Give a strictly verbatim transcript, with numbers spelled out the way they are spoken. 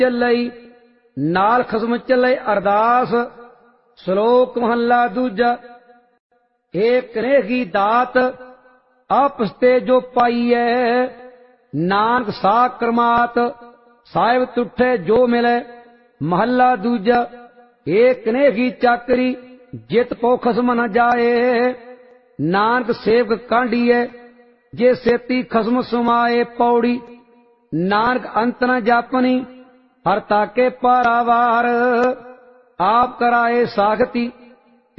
ਚੱਲਈ ਨਾਲ ਖਸਮ ਚੱਲੇ ਅਰਦਾਸ। ਸ਼ਲੋਕ ਮਹੱਲਾ ਦੂਜਾ। ਏਕ ਨੇਹੀ ਦਾਤ ਆਪਸ ਤੇ ਜੋ ਪਾਈਐ, ਨਾਨਕ ਸਾ ਕਰਮਾਤ ਸਾਹਿਬ ਤੁਠੇ ਜੋ ਮਿਲੇ। ਮਹੱਲਾ ਦੂਜਾ। ਏਕ ਨੇਹੀ ਚਾਕਰੀ ਜਿਤ ਕੋ ਖਸਮ ਨ ਜਾਏ, ਨਾਨਕ ਸੇਵਕ ਕਾਂਢੀਐ ਜੇ ਸੇਤੀ ਖਸਮ ਸਮਾਏ। ਪੌੜੀ। ਨਾਨਕ ਅੰਤ ਨ ਜਾਪਨੀ ਹਰ ਤਾਕੇ ਪਾਰਾਵਾਰ, ਆਪ ਕਰਾਏ ਸਾਖਤੀ